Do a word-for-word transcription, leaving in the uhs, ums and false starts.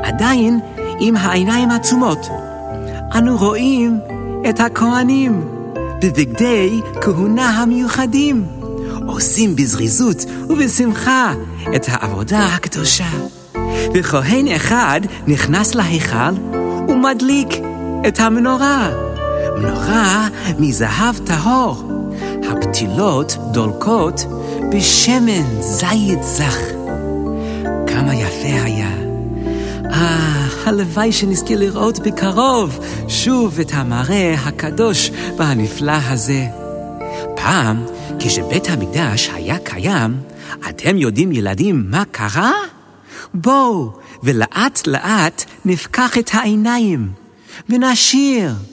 עדיין עם העיניים עצומות. אנו רואים את הכהנים בבגדי כהונה המיוחדים, עושים בזריזות ובשמחה את העבודה הקדושה. וכהן אחד נכנס להיכל ומדליק את המנורה, מנורה מזהב טהור. הפתילות דולקות בשמן זית זך. כמה יפה היה. אה, הלוואי שנזכה לראות בקרוב שוב את המראה הקדוש והנפלא הזה. פעם, כשבית המקדש היה קיים, אתם יודעים ילדים מה קרה? בואו ולאט לאט נפקח את העיניים ונשיר.